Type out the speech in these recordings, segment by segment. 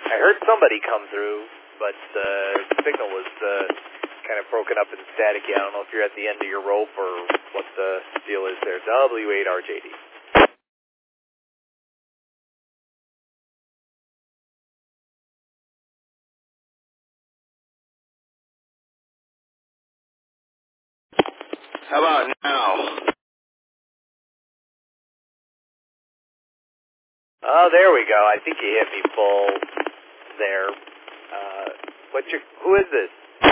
I heard somebody come through, but the signal was kind of broken up and staticky. I don't know if you're at the end of your rope or what the deal is there. W8RJD. How about now? Oh, there we go. I think you hit me full there. Who is this?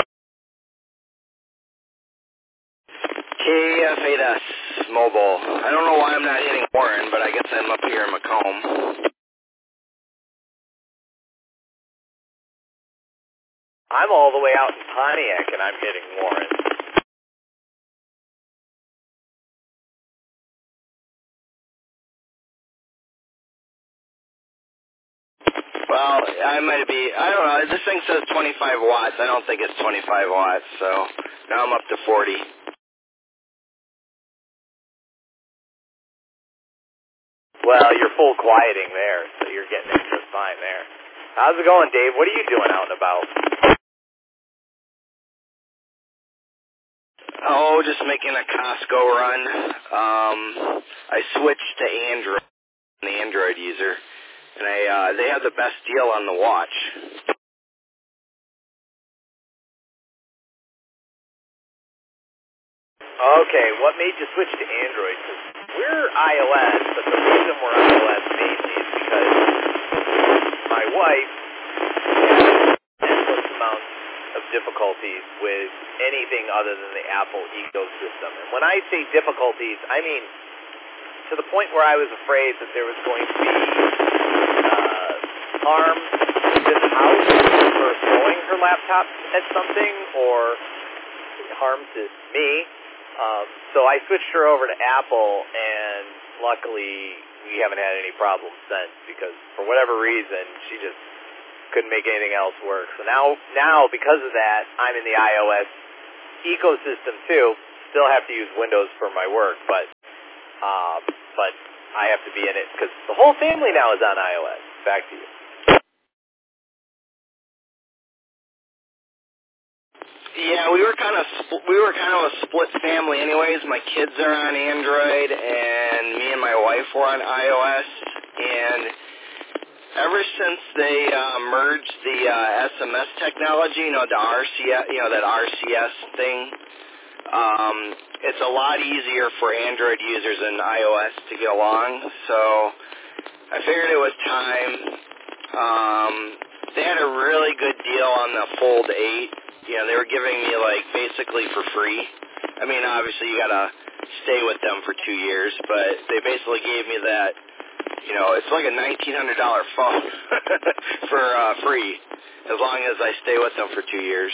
KF8S Mobile. I don't know why I'm not hitting Warren, but I guess I'm up here in Macomb. I'm all the way out in Pontiac, and I'm hitting Warren. Well, I don't know, this thing says 25 watts. I don't think it's 25 watts, so now I'm up to 40. Well, you're full quieting there, so you're getting it just fine there. How's it going, Dave? What are you doing out and about? Oh, just making a Costco run. I switched to Android, the Android user, and they have the best deal on the watch. Okay, what made you switch to Android? Because we're iOS, but the reason we're iOS mainly is because my wife has endless amounts of difficulties with anything other than the Apple ecosystem. And when I say difficulties, I mean to the point where I was afraid that there was going to be harm within the house for throwing her laptop at something or harm to me. So I switched her over to Apple, and luckily we haven't had any problems since because for whatever reason she just couldn't make anything else work. So now because of that, I'm in the iOS ecosystem too. Still have to use Windows for my work, but I have to be in it because the whole family now is on iOS. Back to you. Yeah, we were kind of a split family anyways. My kids are on Android, and me and my wife were on iOS. And ever since they merged the SMS technology, the RCS, that RCS thing, it's a lot easier for Android users than iOS to get along. So I figured it was time. They had a really good deal on the Fold 8. They were giving me, basically for free. I mean, obviously you got to stay with them for 2 years, but they basically gave me that, it's like a $1,900 phone for free, as long as I stay with them for 2 years.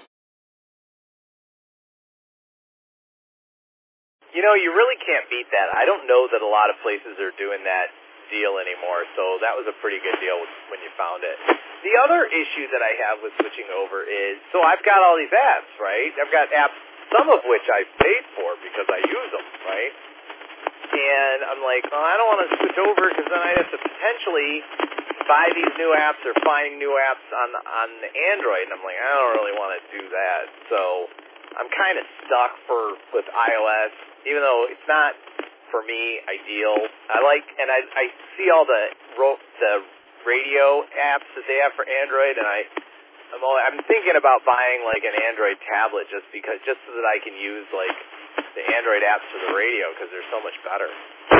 You really can't beat that. I don't know that a lot of places are doing that deal anymore, so that was a pretty good deal when you found it. The other issue that I have with switching over is, so I've got all these apps, right? I've got apps, some of which I've paid for because I use them, right? And I'm like, I don't want to switch over because then I'd have to potentially buy these new apps or find new apps on the Android, and I'm like, I don't really want to do that. So I'm kind of stuck with iOS, even though it's not for me ideal. I see all the radio apps that they have for Android, and I'm thinking about buying an Android tablet just so that I can use the Android apps for the radio because they're so much better.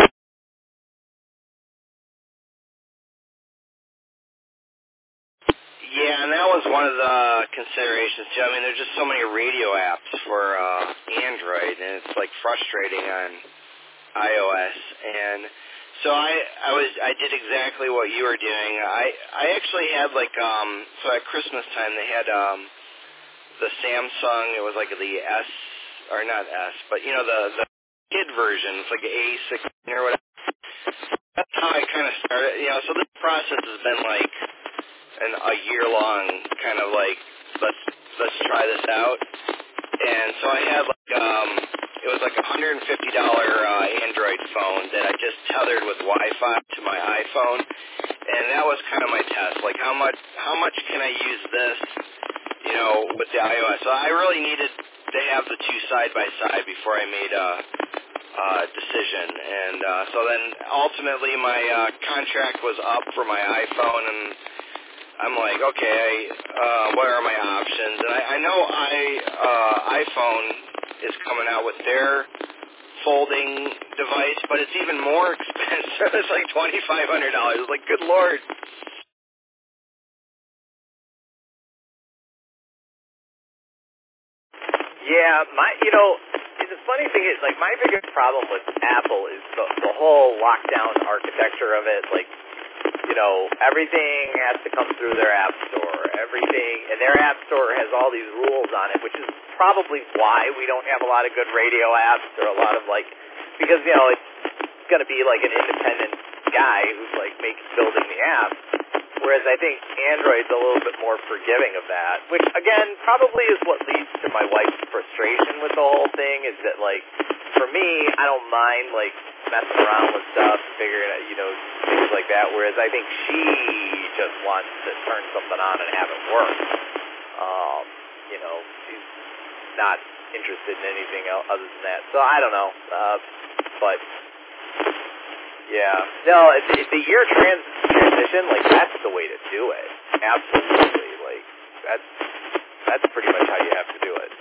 Yeah, and that was one of the considerations too. I mean, there's just so many radio apps for Android, and it's frustrating on iOS. And so I did exactly what you were doing. I actually had so at Christmas time they had the Samsung. It was the S, or not S, but the kid version. It's like A16 or whatever. That's how I kind of started. So this process has been a year long, kind of let's try this out. And so I had it was $150 Android phone that I just tethered with Wi-Fi to my iPhone, and that was kind of my test. How how much can I use this, with the iOS? So I really needed to have the two side by side before I made a decision. And so then ultimately my contract was up for my iPhone, and I'm like, okay, what are my options? And I know iPhone is coming out with their folding device, but it's even more expensive. It's like $2,500. It's like, good Lord. Yeah, the funny thing is, like, my biggest problem with Apple is the whole lockdown architecture of it. Like, everything has to come through their App Store. And their App Store has all these rules on it, which is probably why we don't have a lot of good radio apps or a lot of, because, it's going to be like an independent guy who's, building the app. Whereas I think Android's a little bit more forgiving of that, which, again, probably is what leads to my wife's frustration with the whole thing, is that, for me, I don't mind, messing around with stuff and figuring out, things like that, whereas I think she just wants to turn something on and have it work. She's not interested in anything else other than that. So I don't know. But, yeah. No, the year transition, that's the way to do it. Absolutely. That's pretty much how you have to do it.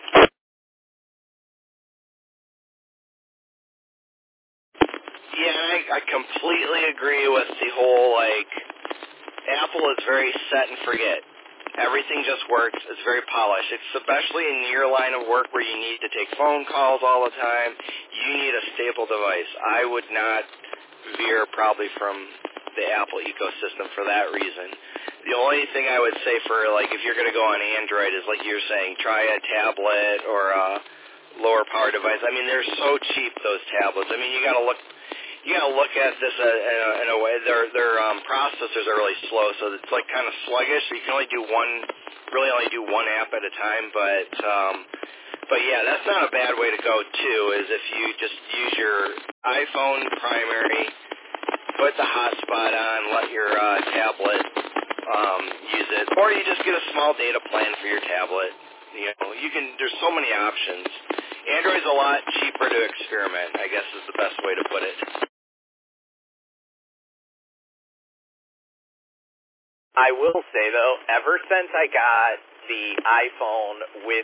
Yeah, I completely agree with the whole, Apple is very set and forget. Everything just works. It's very polished. It's especially in your line of work where you need to take phone calls all the time. You need a stable device. I would not veer probably from the Apple ecosystem for that reason. The only thing I would say for, if you're going to go on Android is, like you're saying, try a tablet or a lower power device. I mean, they're so cheap, those tablets. I mean, you got to look at this in a way. Their processors are really slow, so it's kind of sluggish. So you can only do one app at a time. But yeah, that's not a bad way to go too. Is if you just use your iPhone primary, put the hotspot on, let your tablet use it, or you just get a small data plan for your tablet. There's so many options. Android's a lot cheaper to experiment, I guess is the best way to put it. I will say, though, ever since I got the iPhone with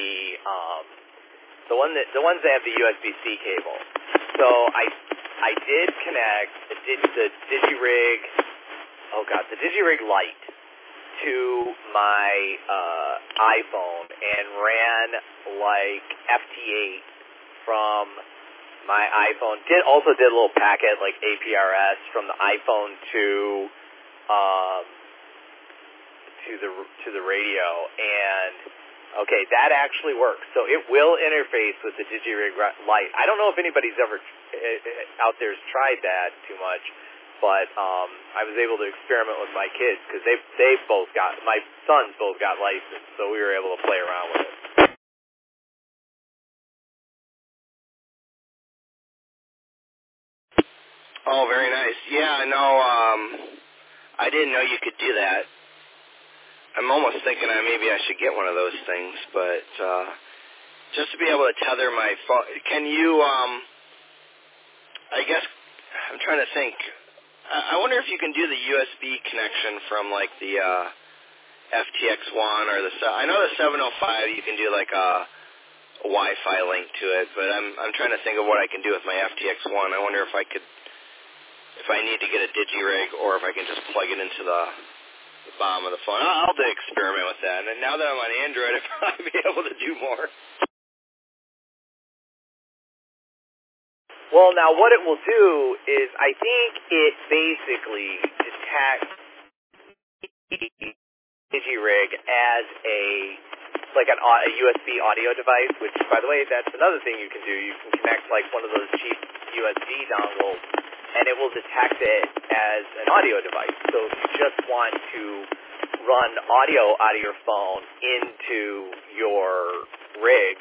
the ones that have the USB-C cable, so I did connect the DigiRig, the DigiRig Lite to my iPhone and ran FT8 from my iPhone. Also did a little packet APRS from the iPhone to the radio, and that actually works. So it will interface with the DigiRig Lite. I don't know if anybody's ever out there's tried that too much, but I was able to experiment with my kids because my sons both got licensed, so we were able to play around with it. Oh, very nice. Yeah, no, I didn't know you could do that. I'm almost thinking maybe I should get one of those things, but just to be able to tether my phone. Can you, I guess, I'm trying to think. I wonder if you can do the USB connection from the FTX1 or I know the 705 you can do a Wi-Fi link to it, but I'm trying to think of what I can do with my FTX1. I wonder if I need to get a DigiRig or if I can just plug it into the bottom of the phone. I'll have to experiment with that. And now that I'm on Android, I'll probably be able to do more. Well, now what it will do is I think it basically detects DigiRig as a USB audio device, which, by the way, that's another thing you can do. You can connect one of those cheap USB dongles, and it will detect it as an audio device. So if you just want to run audio out of your phone into your rig,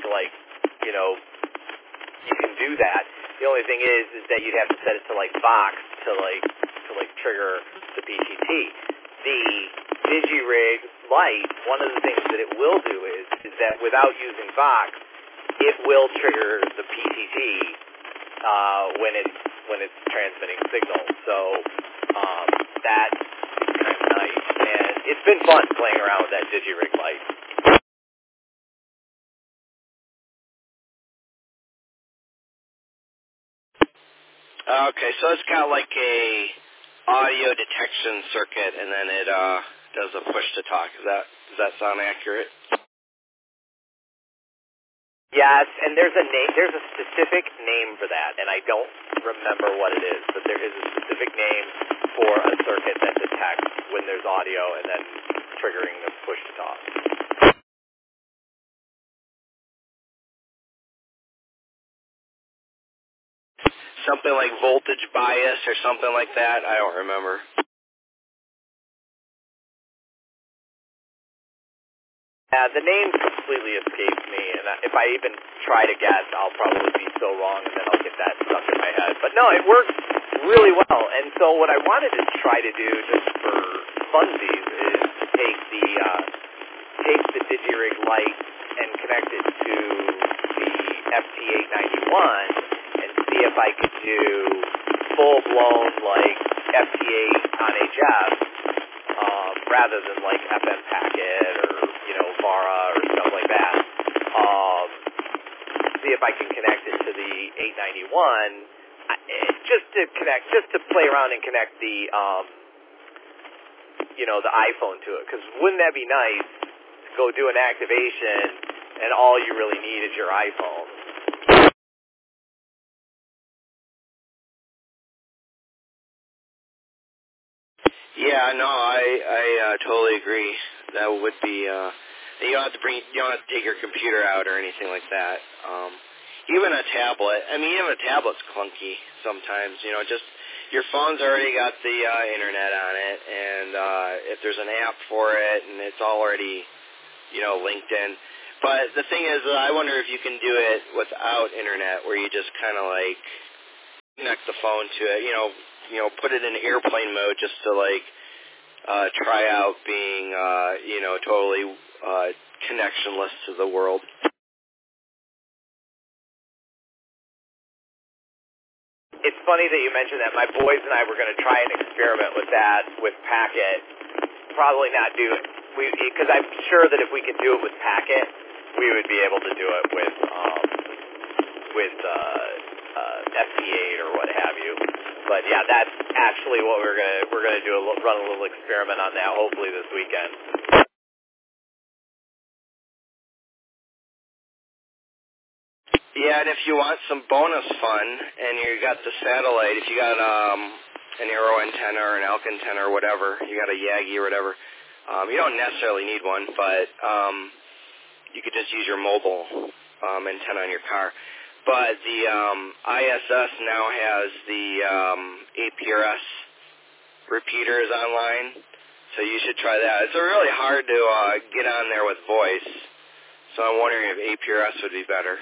you can do that. The only thing is that you'd have to set it to Vox to trigger the PTT. The light, one of the things that it will do is that without using Vox, it will trigger the PTT when it's transmitting signals. So that's kind of nice, and it's been fun playing around with that DigiRig light. Okay, so it's got like a audio detection circuit, and then it does a push to talk. Does that sound accurate? Yes, and there's a specific name for that, and I don't remember what it is, but there is a specific name for a circuit that detects when there's audio and then triggering the push to talk. Something like voltage bias or something like that? I don't remember. The name completely escapes me, and if I even try to guess, I'll probably be so wrong, and then I'll get that stuck in my head. But no, it works really well, and so what I wanted to try to do, just for funsies, is take the DigiRig light and connect it to the FT891 and see if I could do full-blown, like, FT8 on HF, rather than, like, FM packet or VARA or stuff like that. See if I can connect it to the 891, just to play around and connect the the iPhone to it. Because wouldn't that be nice to go do an activation and all you really need is your iPhone? Yeah, no, I totally agree. That would be you don't have to take your computer out or anything like that. Even a tablet. I mean, even a tablet's clunky sometimes. Just your phone's already got the internet on it, and if there's an app for it, and it's already linked in. But the thing is, I wonder if you can do it without internet, where you just kind of like connect the phone to it. Put it in airplane mode just to try out being totally connectionless to the world. It's funny that you mentioned that. My boys and I were going to try an experiment with that with Packet. Probably not do it, because I'm sure that if we could do it with Packet, we would be able to do it with FT8 or what have you. But yeah, that's actually what we're gonna do. Run a little experiment on that, hopefully this weekend. Yeah, and if you want some bonus fun, and you got the satellite, if you got an Arrow antenna or an Elk antenna or whatever, you got a Yagi or whatever, you don't necessarily need one, but you could just use your mobile antenna on your car. But the ISS now has the APRS repeaters online, so you should try that. It's really hard to get on there with voice, so I'm wondering if APRS would be better.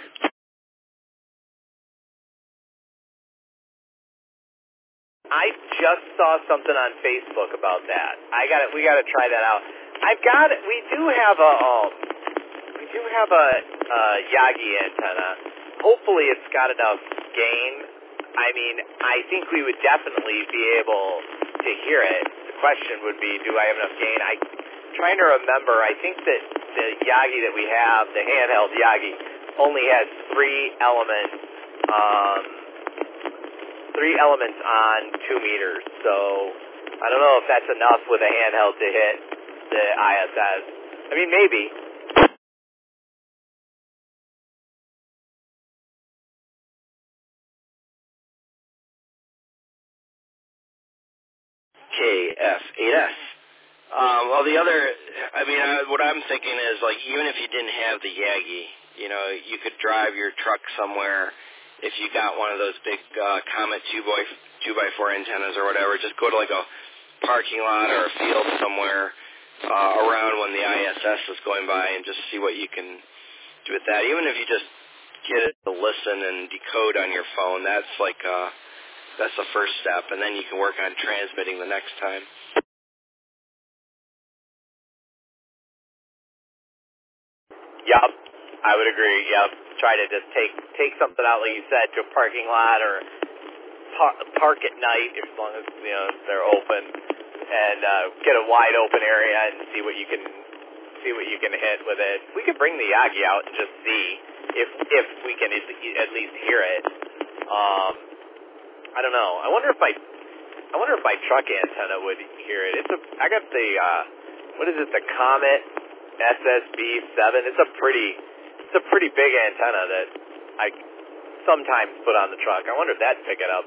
I just saw something on Facebook about that. We got to try that out. We do have a Yagi antenna. Hopefully it's got enough gain. I mean, I think we would definitely be able to hear it. The question would be, do I have enough gain? I'm trying to remember. I think that the Yagi that we have, the handheld Yagi, only has 3 elements on 2 meters. So I don't know if that's enough with a handheld to hit the ISS. I mean, maybe. KF8S. Well, what I'm thinking is, even if you didn't have the Yagi, you could drive your truck somewhere. If you got one of those big Comet 2x4 antennas or whatever, just go to a parking lot or a field somewhere around when the ISS is going by and just see what you can do with that. Even if you just get it to listen and decode on your phone, that's the first step, and then you can work on transmitting the next time. Yep, I would agree. Yep, try to just take something out, like you said, to a parking lot or park at night, as long as they're open, and get a wide open area and see what you can hit with it. We could bring the Yagi out and just see if we can at least hear it. I don't know. I wonder if my truck antenna would hear it. I got the what is it? The Comet SSB7. It's a pretty big antenna that I sometimes put on the truck. I wonder if that'd pick it up.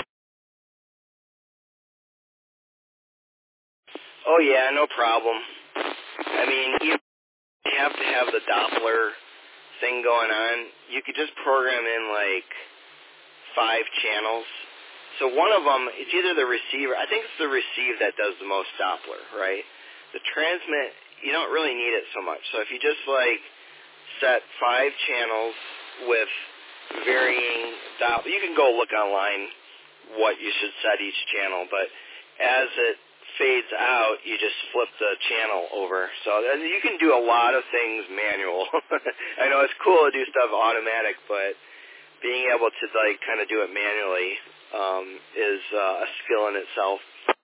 Oh yeah, no problem. I mean, you have to have the Doppler thing going on. You could just program in like 5 channels. So one of them, it's either the receiver. I think it's the receive that does the most Doppler, right? The transmit, you don't really need it so much. So if you just like set 5 channels with varying Doppler, you can go look online what you should set each channel, but as it fades out, you just flip the channel over. So you can do a lot of things manual. I know it's cool to do stuff automatic, but being able to like kind of do it manually is a skill in itself.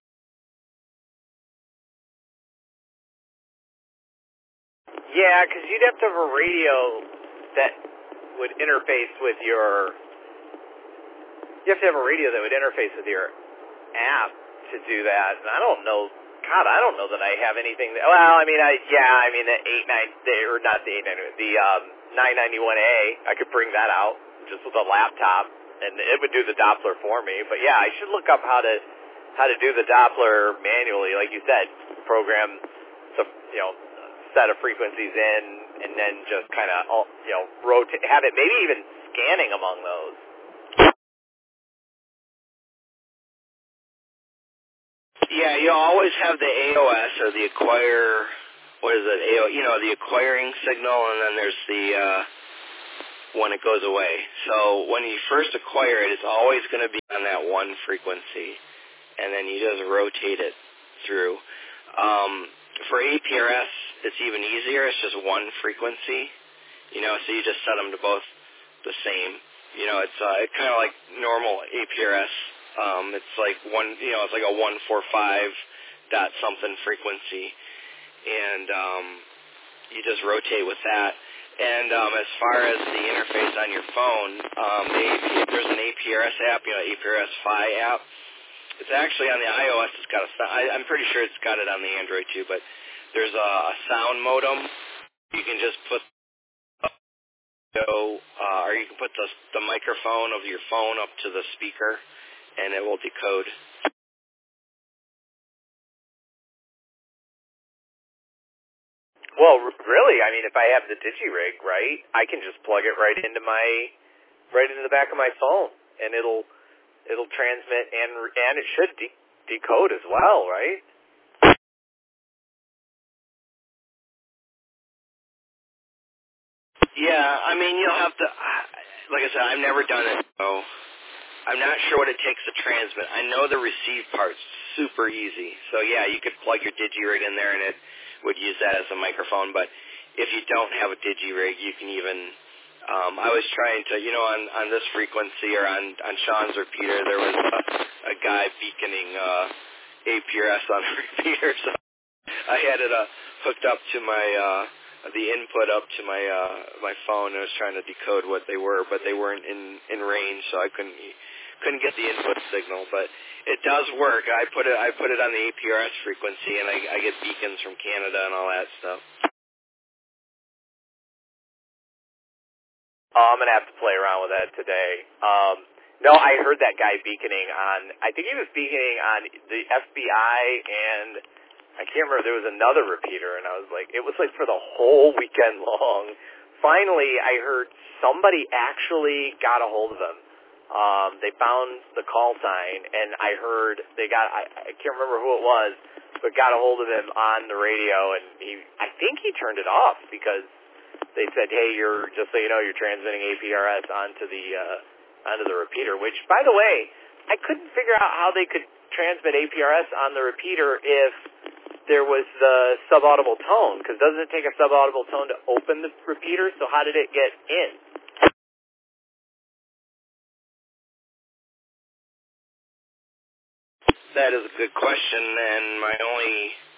Yeah, because you'd have to have a radio that would interface with your. You have to have a radio that would interface with your app to do that, and I don't know. God, I don't know that I have anything. The 991A. I could bring that out just with a laptop, and it would do the Doppler for me. But yeah, I should look up how to do the Doppler manually, like you said. Program some set of frequencies in, and then just kind of rotate, have it maybe even scanning among those. Yeah, you always have the AOS or the acquire. What is it? The acquiring signal, and then there's the when it goes away. So when you first acquire it, it's always going to be on that one frequency, and then you just rotate it through. For APRS, it's even easier. It's just one frequency, so you just set them to both the same. It's kind of like normal APRS. It's like it's like a 145 dot something frequency, and you just rotate with that. And as far as the interface on your phone, there's an APRS app, APRS Phi app. It's actually on the iOS. It's got I'm pretty sure it's got it on the Android too. But there's a sound modem. You can just put or you can put the microphone of your phone up to the speaker, and it will decode. Well, really, I mean, if I have the DigiRig, right, I can just plug it right into the back of my phone, and it'll transmit, and it should decode as well, right? Yeah, I mean, you'll have to, like I said, I've never done it, so I'm not sure what it takes to transmit. I know the receive part's super easy. So, yeah, you could plug your DigiRig in there, and it would use that as a microphone. But if you don't have a DigiRig, you can even, I was trying to, on this frequency or on Sean's repeater, there was a guy beaconing APRS on the repeater. So I had it hooked up to the input up to my phone. I was trying to decode what they were, but they weren't in range, so I couldn't get the input signal. But it does work. I put it on the APRS frequency, and I get beacons from Canada and all that stuff. Oh, I'm gonna have to play around with that today. No, I heard that guy beaconing on. I think he was beaconing on the FBI, and I can't remember. There was another repeater, and I was like, it was like for the whole weekend long. Finally, I heard somebody actually got a hold of him. They found the call sign, and I heard they got. I can't remember who it was, but got a hold of him on the radio, and I think he turned it off because they said, hey, just so you know, you're transmitting APRS onto the repeater, which, by the way, I couldn't figure out how they could transmit APRS on the repeater if there was the subaudible tone, because doesn't it take a subaudible tone to open the repeater? So how did it get in? That is a good question, and my only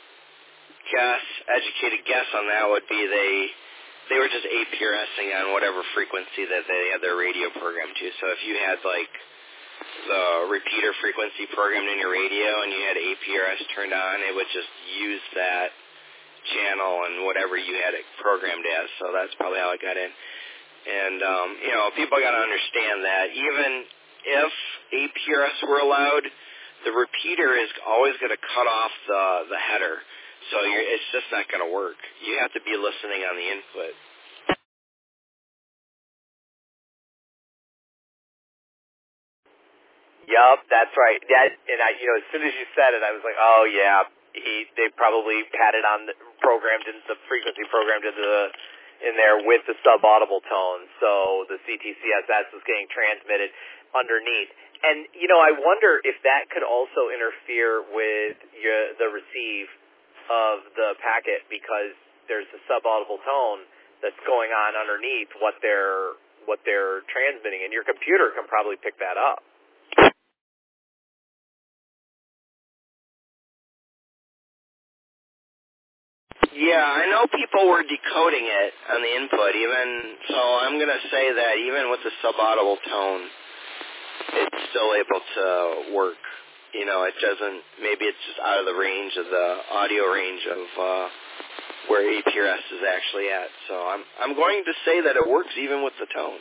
educated guess on that would be they were just APRSing on whatever frequency that they had their radio programmed to. So if you had like the repeater frequency programmed in your radio and you had APRS turned on, it would just use that channel and whatever you had it programmed as. So that's probably how it got in. And people got to understand that even if APRS were allowed, the repeater is always going to cut off the header. So it's just not going to work. You have to be listening on the input. Yup, that's right. As soon as you said it, I was like, oh yeah, they probably had it programmed in the frequency programmed in there with the subaudible tone. So the CTCSS was getting transmitted underneath. And I wonder if that could also interfere with the receive of the packet, because there's a subaudible tone that's going on underneath what they're transmitting, and your computer can probably pick that up. Yeah, I know people were decoding it on the input, so I'm going to say that even with the subaudible tone, it's still able to work. It doesn't, maybe it's just out of the range of the audio range of where APRS is actually at. So I'm going to say that it works even with the tone.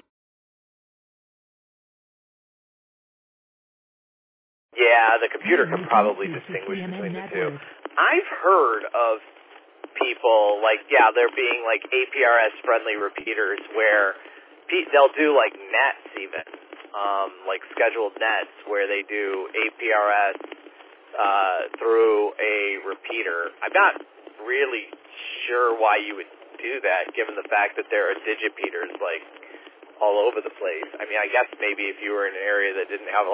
Yeah, the computer can probably distinguish between the two. I've heard of people there being like APRS-friendly repeaters where they'll do like nets even, like scheduled nets where they do APRS through a repeater. I'm not really sure why you would do that, given the fact that there are digipeaters like all over the place. I mean, I guess maybe if you were in an area that didn't have a